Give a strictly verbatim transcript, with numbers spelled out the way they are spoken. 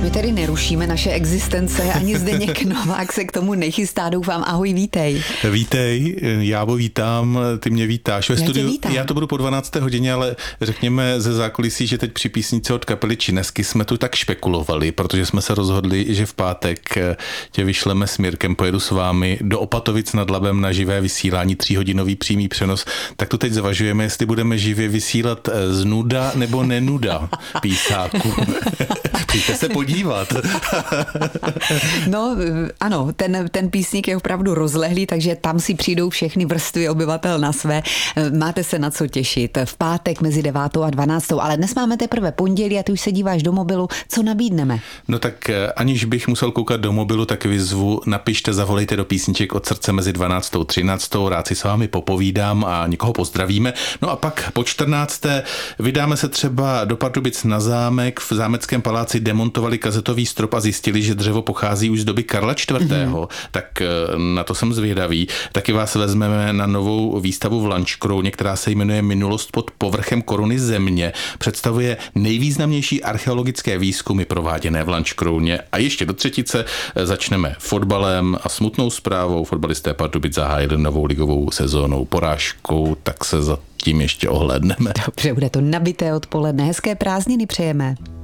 my tedy nerušíme naše existence, ani Zdeněk Novák se k tomu nechystá, doufám. Ahoj, vítej. Vítej, Jábo, vítám, ty mě vítáš. Ve já studiu, vítám. Já to budu po dvanácté hodině, ale řekněme ze zákulisí, že teď při písnice od kapely Činesky jsme tu tak špekulovali, protože jsme se rozhodli, že v pátek tě vyšleme s Mirkem, pojedu s vámi do Opatovic nad Labem na živé vysílání, tříhodinový přímý přenos. Tak tu teď zvažujeme, jestli budeme živě vysílat z nuda nebo nenuda písáku. Přijďte se podívat. No ano, ten, ten písník je opravdu rozlehlý, takže tam si přijdou všechny vrstvy obyvatel na své. Máte se na co těšit. V pátek mezi devátou a dvanáctou, ale dnes máme teprve pondělí a ty už se díváš do mobilu. Co nabídneme? No tak aniž bych musel koukat do mobilu, tak vyzvu, napište, zavolejte do písniček od srdce mezi dvanáctou a třináctou. Rád si s vámi popovídám a někoho pozdravíme. No a pak po čtrnácté vydáme se třeba do Pardubic na zámek. V zámeckém paláci demontovali kazetový strop a zjistili, že dřevo pochází už z doby Karla čtvrtého. Mm-hmm. Tak na to jsem zvědavý. Taky vás vezmeme na novou výstavu v Lanškrouně, která se jmenuje Minulost pod povrchem koruny země. Představuje nejvýznamnější archeologické výzkumy prováděné v Lanškrouně. A ještě do třetice začneme fotbalem a smutnou zprávou. Fotbalisté Pardubic zahájili novou ligovou sezónou porážkou, tak se za tím ještě ohlédneme. Dobře, bude to nabité odpoledne. Hezké prázdniny přejeme.